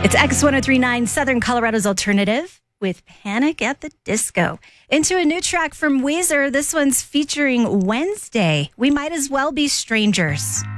It's X1039 Southern Colorado's Alternative with Panic at the Disco. Into a new track from Weezer. This one's featuring Wednesday. We Might As Well Be Strangers.